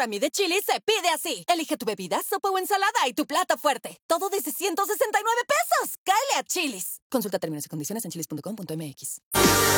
Para mí de Chili's se pide así. Elige tu bebida, sopa o ensalada y tu plato fuerte. Todo desde 169 pesos. ¡Cáele a Chili's! Consulta términos y condiciones en chili's.com.mx.